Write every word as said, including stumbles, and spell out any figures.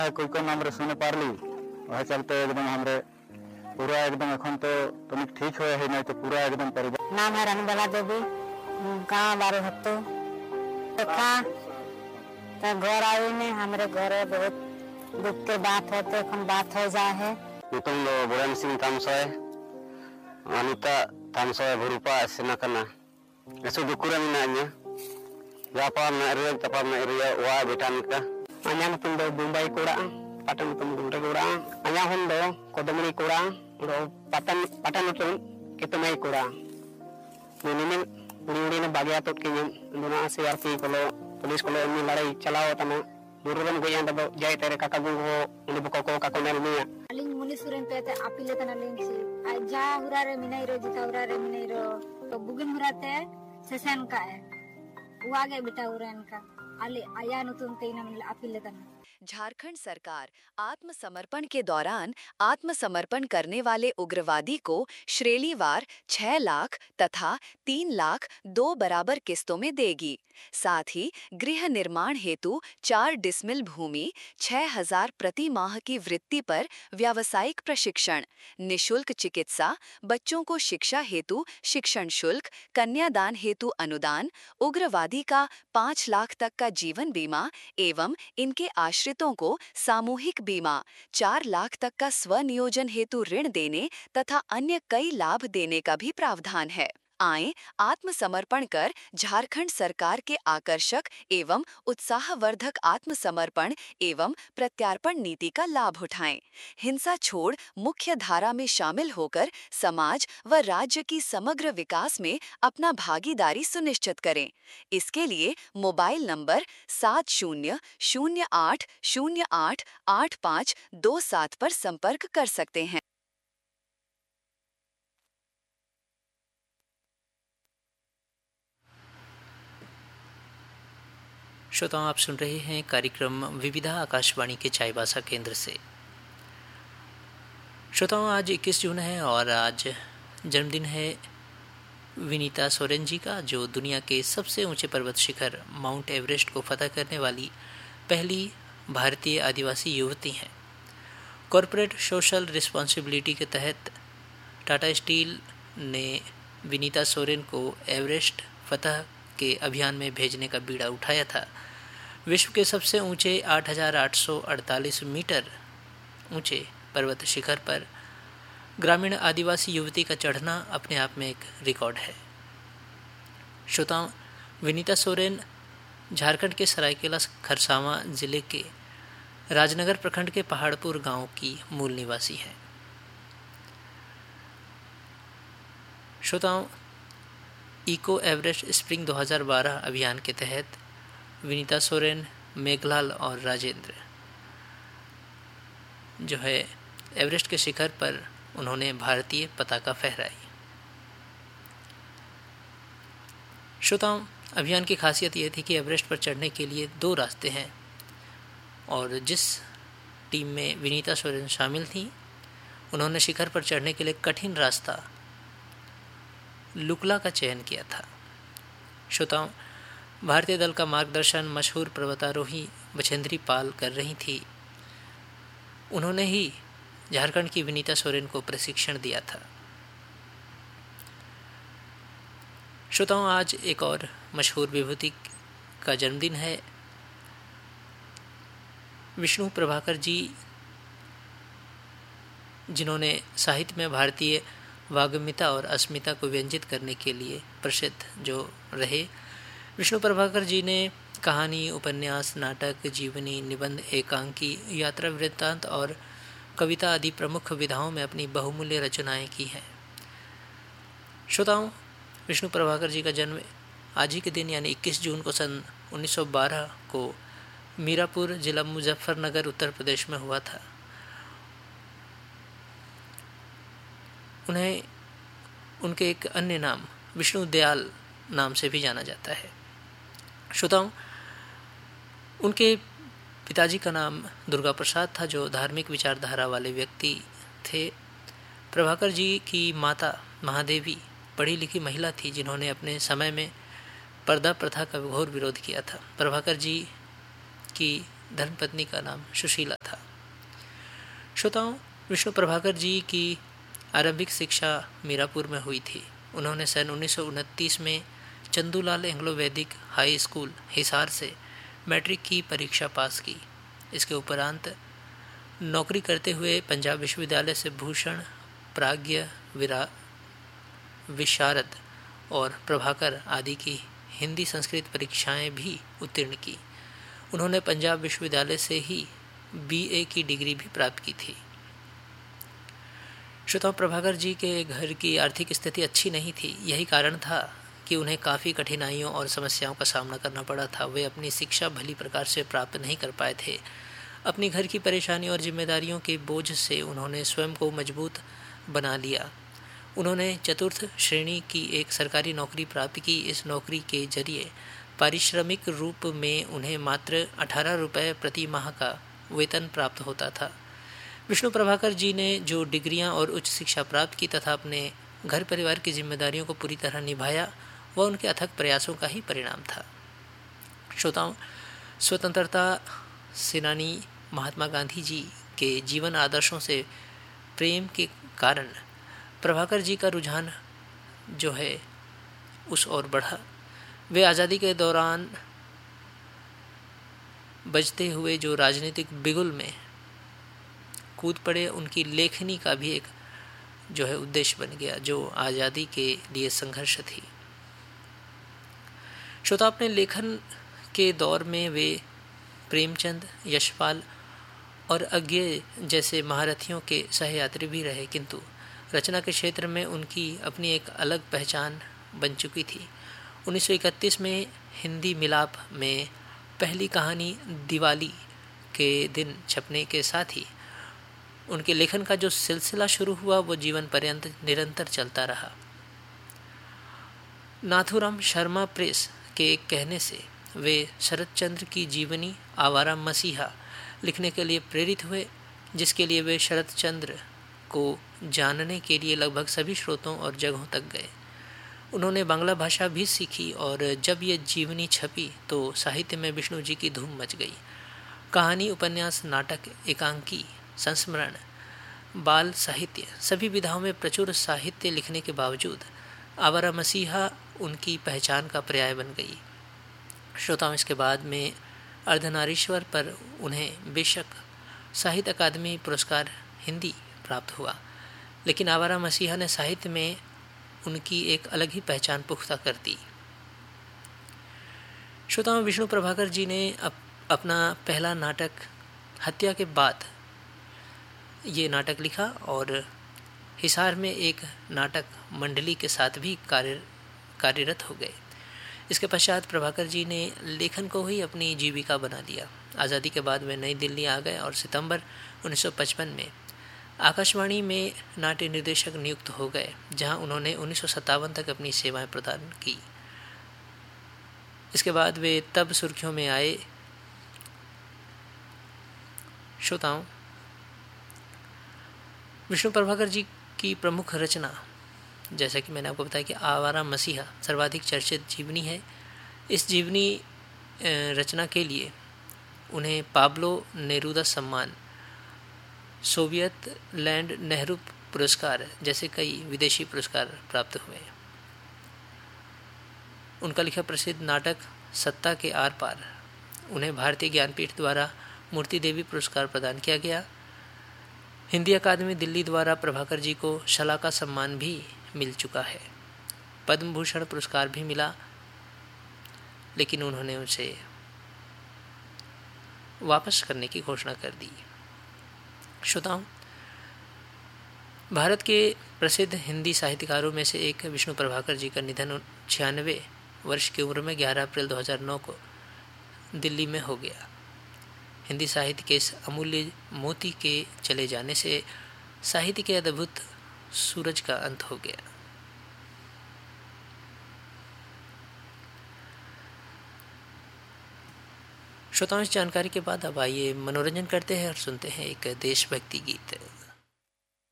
कोई को नाम रे सुने पारली वह चलते एकदम हमरे पूरा एकदम এখন तो तुम ठीक होए है नहीं तो पूरा एकदम परिवार। नाम है रनबाला देवी, कहाँ बारे हत्तो देखा तो घर आई ने हमारे घर बहुत दुख के बात है, तो এখন बात हो जाए है। तुम लो बुरान सिंह तामसोय अनिता तामसोय भरूपा सेनाकना ऐसे दुकुरा मिनाnya Japa na area tapa na area wa betan ka anya mutum do Mumbai kura patan mutum gunta kura anya hondo kodamani kura do patan patan mutum kitumai kura nini uri na bagya tot ke duna C R P kolo police kolo ni ladai chalao tana murudan goyan do jai tere kakagu ho uni buko ko kakonel niya aling munisuren pete apile tana lengsi aja hurare minai ro jita hurare minai ro to bugin hurate sesen ka hai वो आगे बेटा उरन का आले आया न तुम कहीं ना मिल अपील करना। झारखंड सरकार आत्मसमर्पण के दौरान आत्मसमर्पण करने वाले उग्रवादी को श्रेणीवार छह लाख तथा तीन लाख दो बराबर किस्तों में देगी। साथ ही गृह निर्माण हेतु चार डिसमिल भूमि छह हजार प्रति माह की वृत्ति पर व्यावसायिक प्रशिक्षण, निशुल्क चिकित्सा, बच्चों को शिक्षा हेतु शिक्षण शुल्क, कन्यादान हेतु अनुदान, उग्रवादी का पाँच लाख तक का जीवन बीमा एवं इनके आश्रितों को सामूहिक बीमा, चार लाख तक का स्वनियोजन हेतु ऋण देने तथा अन्य कई लाभ देने का भी प्रावधान है। आएं आत्मसमर्पण कर झारखंड सरकार के आकर्षक एवं उत्साहवर्धक आत्मसमर्पण एवं प्रत्यार्पण नीति का लाभ उठाएं। हिंसा छोड़ मुख्य धारा में शामिल होकर समाज व राज्य की समग्र विकास में अपना भागीदारी सुनिश्चित करें। इसके लिए मोबाइल नंबर सात शून्य शून्य आठ शून्य आठ आठ पाँच दो सात पर संपर्क कर सकते हैं। श्रोताओं, आप सुन रहे हैं कार्यक्रम विविधा आकाशवाणी के चाईबासा केंद्र से। श्रोताओं, आज इक्कीस जून है और आज जन्मदिन है विनीता सोरेन जी का, जो दुनिया के सबसे ऊंचे पर्वत शिखर माउंट एवरेस्ट को फतह करने वाली पहली भारतीय आदिवासी युवती हैं। कॉरपोरेट सोशल रिस्पॉन्सिबिलिटी के तहत टाटा स्टील ने विनीता सोरेन को एवरेस्ट फतह के अभियान में भेजने का बीड़ा उठाया था। विश्व के सबसे ऊंचे आठ हज़ार आठ सौ अड़तालीस मीटर ऊंचे पर्वत शिखर पर ग्रामीण आदिवासी युवती का चढ़ना अपने आप में एक रिकॉर्ड है। श्रोताओं, विनीता सोरेन झारखंड के सरायकेला खरसावां जिले के राजनगर प्रखंड के पहाड़पुर गांव की मूल निवासी हैं। श्रोताओं, इको एवरेस्ट स्प्रिंग दो हज़ार बारह अभियान के तहत विनीता सोरेन, मेघलाल और राजेंद्र जो है एवरेस्ट के शिखर पर उन्होंने भारतीय पताका फहराई। श्रोताओं, अभियान की खासियत यह थी कि एवरेस्ट पर चढ़ने के लिए दो रास्ते हैं और जिस टीम में विनीता सोरेन शामिल थी उन्होंने शिखर पर चढ़ने के लिए कठिन रास्ता लुकला का चयन किया था। श्रोताओं, भारतीय दल का मार्गदर्शन मशहूर पर्वतारोही बछेंद्री पाल कर रही थी। उन्होंने ही झारखंड की विनीता सोरेन को प्रशिक्षण दिया था। श्रोताओं, आज एक और मशहूर विभूति का जन्मदिन है। विष्णु प्रभाकर जी, जिन्होंने साहित्य में भारतीय वाग्मिता और अस्मिता को व्यंजित करने के लिए प्रसिद्ध जो रहे। विष्णु प्रभाकर जी ने कहानी, उपन्यास, नाटक, जीवनी, निबंध, एकांकी, यात्रा वृत्तांत और कविता आदि प्रमुख विधाओं में अपनी बहुमूल्य रचनाएं की हैं। श्रोताओं, विष्णु प्रभाकर जी का जन्म आज ही के दिन यानी इक्कीस जून को सन उन्नीस सौ बारह को मीरापुर जिला मुजफ्फरनगर उत्तर प्रदेश में हुआ था। उन्हें उनके एक अन्य नाम विष्णु दयाल नाम से भी जाना जाता है। श्रोताओं, उनके पिताजी का नाम दुर्गा प्रसाद था, जो धार्मिक विचारधारा वाले व्यक्ति थे। प्रभाकर जी की माता महादेवी पढ़ी लिखी महिला थी, जिन्होंने अपने समय में पर्दा प्रथा का घोर विरोध किया था। प्रभाकर जी की धर्मपत्नी का नाम सुशीला था। श्रोताओं, विष्णु प्रभाकर जी की आरंभिक शिक्षा मीरापुर में हुई थी। उन्होंने सन उन्नीस सौ उनतीस में चंदूलाल एंग्लो वैदिक हाई स्कूल हिसार से मैट्रिक की परीक्षा पास की। इसके उपरांत नौकरी करते हुए पंजाब विश्वविद्यालय से भूषण, प्राज्ञ, विरा विशारद और प्रभाकर आदि की हिंदी संस्कृत परीक्षाएं भी उत्तीर्ण की। उन्होंने पंजाब विश्वविद्यालय से ही बीए की डिग्री भी प्राप्त की थी। श्रोताओं, प्रभाकर जी के घर की आर्थिक स्थिति अच्छी नहीं थी। यही कारण था कि उन्हें काफ़ी कठिनाइयों और समस्याओं का सामना करना पड़ा था। वे अपनी शिक्षा भली प्रकार से प्राप्त नहीं कर पाए थे। अपनी घर की परेशानी और जिम्मेदारियों के बोझ से उन्होंने स्वयं को मजबूत बना लिया। उन्होंने चतुर्थ श्रेणी की एक सरकारी नौकरी प्राप्त की। इस नौकरी के जरिए पारिश्रमिक रूप में उन्हें मात्र अठारह रुपये प्रति माह का वेतन प्राप्त होता था। विष्णु प्रभाकर जी ने जो डिग्रियां और उच्च शिक्षा प्राप्त की तथा अपने घर परिवार की जिम्मेदारियों को पूरी तरह निभाया, वह उनके अथक प्रयासों का ही परिणाम था। श्रोताओं, स्वतंत्रता सेनानी महात्मा गांधी जी के जीवन आदर्शों से प्रेम के कारण प्रभाकर जी का रुझान जो है उस ओर बढ़ा। वे आज़ादी के दौरान बजते हुए जो राजनीतिक बिगुल में कूद पड़े, उनकी लेखनी का भी एक जो है उद्देश्य बन गया, जो आज़ादी के लिए संघर्ष थी। श्रोता, अपने लेखन के दौर में वे प्रेमचंद, यशपाल और अज्ञेय जैसे महारथियों के सहयात्री भी रहे, किंतु रचना के क्षेत्र में उनकी अपनी एक अलग पहचान बन चुकी थी। उन्नीस सौ इकतीस में हिंदी मिलाप में पहली कहानी दिवाली के दिन छपने के साथ ही उनके लेखन का जो सिलसिला शुरू हुआ वो जीवन पर्यंत निरंतर चलता रहा। नाथुराम शर्मा प्रेस के कहने से वे शरत चंद्र की जीवनी आवारा मसीहा लिखने के लिए प्रेरित हुए, जिसके लिए वे शरत चंद्र को जानने के लिए लगभग सभी स्रोतों और जगहों तक गए। उन्होंने बांग्ला भाषा भी सीखी और जब ये जीवनी छपी तो साहित्य में विष्णु जी की धूम मच गई। कहानी, उपन्यास, नाटक, एकांकी, संस्मरण, बाल साहित्य, सभी विधाओं में प्रचुर साहित्य लिखने के बावजूद आवारा मसीहा उनकी पहचान का पर्याय बन गई। श्रोताओं, इसके बाद में अर्धनारीश्वर पर उन्हें बेशक साहित्य अकादमी पुरस्कार हिंदी प्राप्त हुआ, लेकिन आवारा मसीहा ने साहित्य में उनकी एक अलग ही पहचान पुख्ता कर दी। श्रोताओं, विष्णु प्रभाकर जी ने अप, अपना पहला नाटक हत्या के बाद ये नाटक लिखा और हिसार में एक नाटक मंडली के साथ भी कार्य कार्यरत हो गए। इसके पश्चात प्रभाकर जी ने लेखन को ही अपनी जीविका बना लिया। आज़ादी के बाद वे नई दिल्ली आ गए और सितंबर उन्नीस सौ पचपन में आकाशवाणी में नाट्य निर्देशक नियुक्त हो गए, जहां उन्होंने उन्नीस सौ सत्तावन तक अपनी सेवाएं प्रदान की। इसके बाद वे तब सुर्खियों में आए। श्रोताओं, विष्णु प्रभाकर जी की प्रमुख रचना, जैसा कि मैंने आपको बताया कि आवारा मसीहा सर्वाधिक चर्चित जीवनी है। इस जीवनी रचना के लिए उन्हें पाब्लो नेरूदा सम्मान, सोवियत लैंड नेहरू पुरस्कार जैसे कई विदेशी पुरस्कार प्राप्त हुए। उनका लिखा प्रसिद्ध नाटक सत्ता के आर पार उन्हें भारतीय ज्ञानपीठ द्वारा मूर्ति देवी पुरस्कार प्रदान किया गया। हिंदी अकादमी दिल्ली द्वारा प्रभाकर जी को शला का सम्मान भी मिल चुका है। पद्म भूषण पुरस्कार भी मिला, लेकिन उन्होंने उसे वापस करने की घोषणा कर दी। श्रोताओं, भारत के प्रसिद्ध हिंदी साहित्यकारों में से एक विष्णु प्रभाकर जी का निधन छियानवे वर्ष की उम्र में ग्यारह अप्रैल दो हज़ार नौ को दिल्ली में हो गया। हिंदी साहित्य के इस अमूल्य मोती के चले जाने से साहित्य के अद्भुत सूरज का अंत हो गया। श्रोताओं, इस जानकारी के बाद अब आइए मनोरंजन करते हैं और सुनते हैं एक देशभक्ति गीत।